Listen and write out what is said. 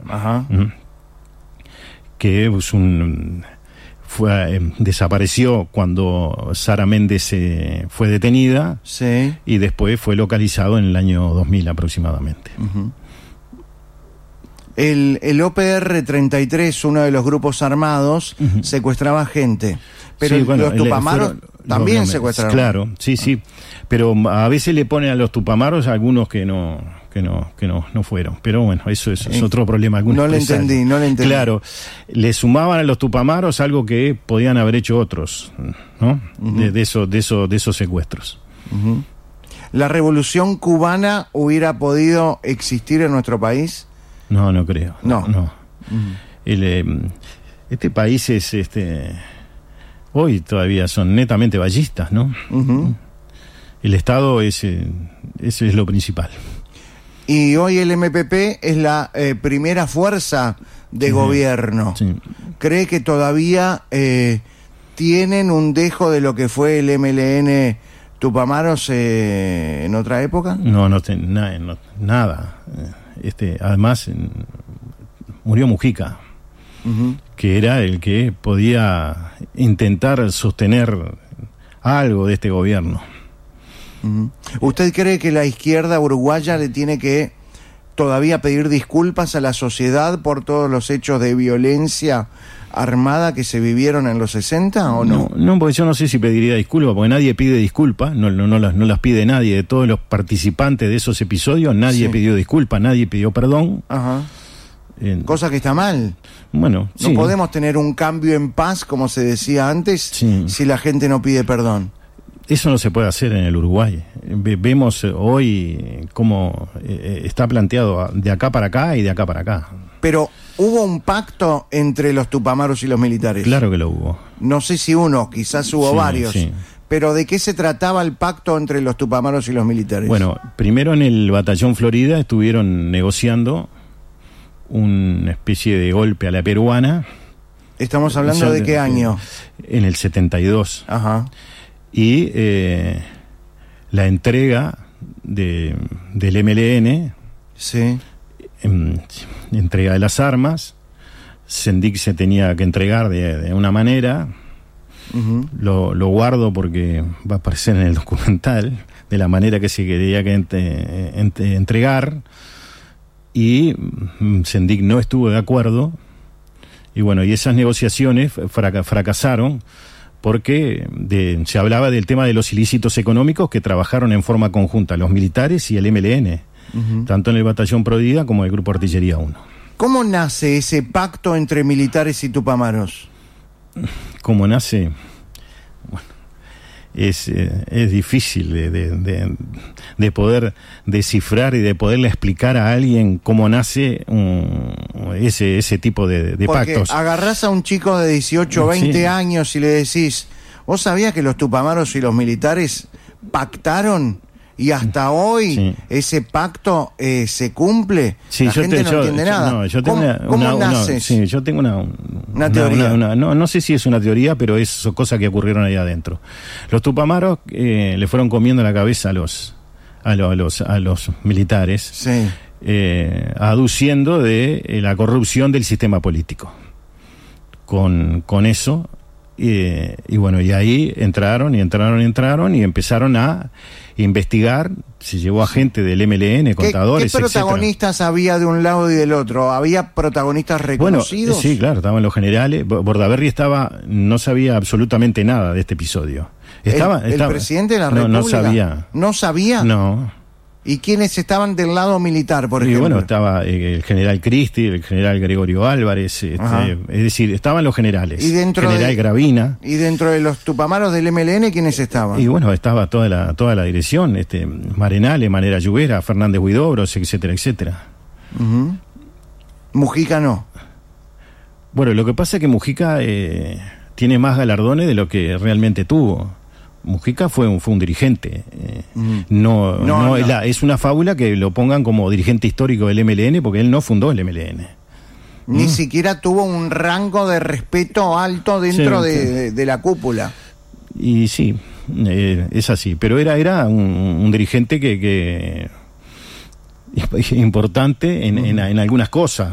Ajá. Que es desapareció cuando Sara Méndez fue detenida, sí, y después fue localizado en el año 2000 aproximadamente. Uh-huh. El OPR 33, uno de los grupos armados, uh-huh, secuestraba gente, pero sí, bueno, los tupamaros también secuestraron. Claro, sí, sí, pero a veces le ponen a los tupamaros a algunos que no fueron, pero bueno, eso es otro problema. No le entendí. Claro, le sumaban a los tupamaros algo que podían haber hecho otros, ¿no? Uh-huh. de esos secuestros. Uh-huh. ¿La revolución cubana hubiera podido existir en nuestro país? No creo. No. Uh-huh. Este país es hoy todavía son netamente ballistas, ¿no? Uh-huh. El Estado es lo principal. Y hoy el MPP es la primera fuerza de gobierno. Sí. ¿Cree que todavía tienen un dejo de lo que fue el MLN Tupamaros en otra época? Nada. Además, murió Mujica, uh-huh, que era el que podía intentar sostener algo de este gobierno. Uh-huh. ¿Usted cree que la izquierda uruguaya le tiene que todavía pedir disculpas a la sociedad por todos los hechos de violencia armada que se vivieron en los 60 o no? No, porque yo no sé si pediría disculpas, porque nadie pide disculpas, no las pide nadie. De todos los participantes de esos episodios, nadie pidió disculpas, nadie pidió perdón. Ajá. Cosa que está mal. Bueno, no podemos tener un cambio en paz, como se decía antes, si la gente no pide perdón. Eso no se puede hacer en el Uruguay. Vemos hoy cómo está planteado de acá para acá y de acá para acá. Pero hubo un pacto entre los tupamaros y los militares. Claro que lo hubo. No sé si uno, quizás hubo varios. Sí. Pero ¿de qué se trataba el pacto entre los tupamaros y los militares? Bueno, primero en el batallón Florida estuvieron negociando una especie de golpe a la peruana. ¿Estamos hablando de qué año? En el 72. Ajá. Y la entrega del MLN, sí, entrega de las armas. Sendik se tenía que entregar de una manera. uh-huh, lo guardo porque va a aparecer en el documental de la manera que se quería que entregar, y Sendik no estuvo de acuerdo, y bueno, y esas negociaciones fracasaron porque se hablaba del tema de los ilícitos económicos que trabajaron en forma conjunta los militares y el MLN, uh-huh, tanto en el batallón Prodida como en el Grupo Artillería 1. ¿Cómo nace ese pacto entre militares y tupamaros? ¿Cómo nace? Bueno, es difícil de poder descifrar y de poderle explicar a alguien cómo nace ese tipo de porque pactos. Agarrás a un chico de 18 o 20 años y le decís, ¿vos sabías que los tupamaros y los militares pactaron? Y hasta hoy ese pacto se cumple. Sí, la gente no entiende nada. ¿Cómo nace? Yo tengo una teoría. No sé si es una teoría, pero es cosa que ocurrieron ahí adentro. Los tupamaros le fueron comiendo la cabeza a los militares, sí, aduciendo de la corrupción del sistema político. Con eso, y bueno, y ahí entraron y empezaron a investigar. Se llevó a gente del MLN, contadores, ¿Qué protagonistas había de un lado y del otro? ¿Había protagonistas reconocidos? Bueno, sí, claro, estaban los generales. Bordaberry no sabía absolutamente nada de este episodio. ¿El presidente de la República? No sabía. ¿No sabía? No. ¿Y quiénes estaban del lado militar, por ejemplo? Bueno, estaba el general Cristi, el general Gregorio Álvarez, es decir, estaban los generales. ¿Y general Gravina. ¿Y dentro de los tupamaros del MLN quiénes estaban? Y bueno, estaba toda la dirección, Marenale, Manera Lluvera, Fernández Huidobros, etcétera, etcétera. Uh-huh. Mujica no. Bueno, lo que pasa es que Mujica tiene más galardones de lo que realmente tuvo. Mujica fue un dirigente. Es una fábula que lo pongan como dirigente histórico del MLN, porque él no fundó el MLN. Ni siquiera tuvo un rango de respeto alto dentro de la cúpula. Y sí, es así. Pero era un dirigente que importante en algunas cosas.